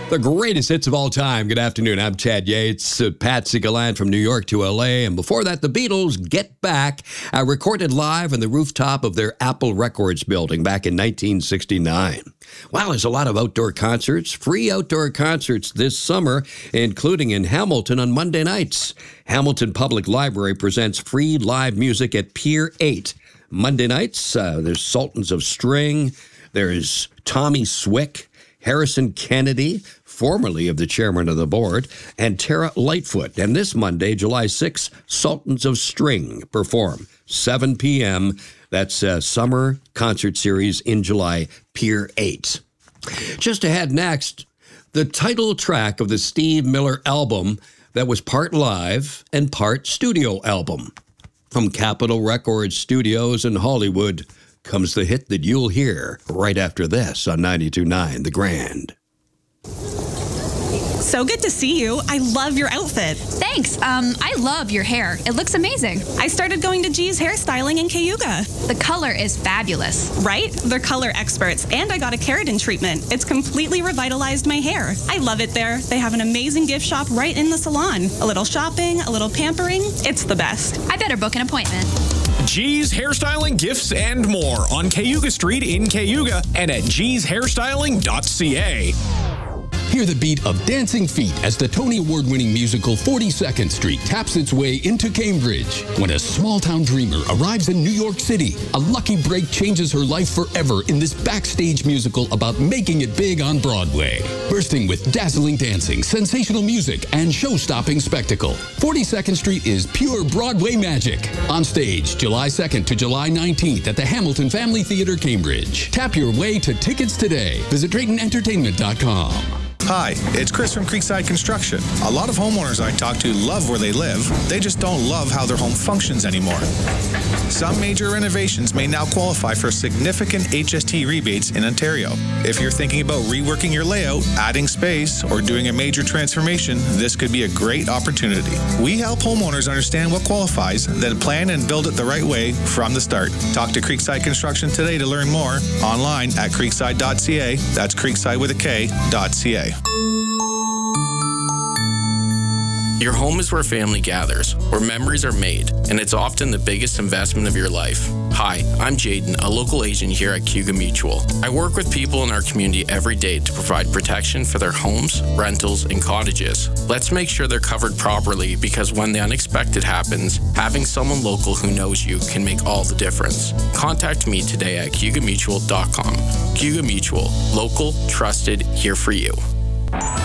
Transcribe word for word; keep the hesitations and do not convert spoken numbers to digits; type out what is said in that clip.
The greatest hits of all time. Good afternoon. I'm Chad Yates. Uh, Patsy Gallant from New York to L A. And before that, the Beatles, Get Back, uh, recorded live on the rooftop of their Apple Records building back in nineteen sixty-nine. Wow, there's a lot of outdoor concerts, free outdoor concerts this summer, including in Hamilton on Monday nights. Hamilton Public Library presents free live music at Pier eight. Monday nights, uh, there's Sultans of String, there's Tommy Swick, Harrison Kennedy, formerly of the chairman of the board, and Tara Lightfoot. And this Monday, July sixth, Sultans of String perform, seven p.m. That's a summer concert series in July, Pier eight. Just ahead next, the title track of the Steve Miller album that was part live and part studio album. From Capitol Records Studios in Hollywood comes the hit that you'll hear right after this on ninety-two point nine The Grand. So good to see you. I love your outfit. Thanks. Um, I love your hair. It looks amazing. I started going to G's Hairstyling in Cayuga. The color is fabulous. Right? They're color experts, and I got a keratin treatment. It's completely revitalized my hair. I love it there. They have an amazing gift shop right in the salon. A little shopping, a little pampering. It's the best. I better book an appointment. G's Hairstyling, Gifts, and more on Cayuga Street in Cayuga and at gees hairstyling dot c a. Hear the beat of dancing feet as the Tony Award-winning musical forty-second Street taps its way into Cambridge. When a small-town dreamer arrives in New York City, a lucky break changes her life forever in this backstage musical about making it big on Broadway. Bursting with dazzling dancing, sensational music, and show-stopping spectacle, forty-second Street is pure Broadway magic. On stage, July second to July nineteenth at the Hamilton Family Theater, Cambridge. Tap your way to tickets today. Visit Drayton Entertainment dot com. Hi, it's Chris from Creekside Construction. A lot of homeowners I talk to love where they live. They just don't love how their home functions anymore. Some major renovations may now qualify for significant H S T rebates in Ontario. If you're thinking about reworking your layout, adding space, or doing a major transformation, this could be a great opportunity. We help homeowners understand what qualifies, then plan and build it the right way from the start. Talk to Creekside Construction today to learn more. Online at creekside dot c a. That's creekside with a K, dot C A. Your home is where family gathers, where memories are made, and it's often the biggest investment of your life. Hi, I'm Jaden, a local agent here at Cayuga Mutual. I work with people in our community every day to provide protection for their homes, rentals, and cottages. Let's make sure they're covered properly, because when the unexpected happens, having someone local who knows you can make all the difference. Contact me today at cayuga mutual dot com. Cayuga Mutual, local, trusted, here for you.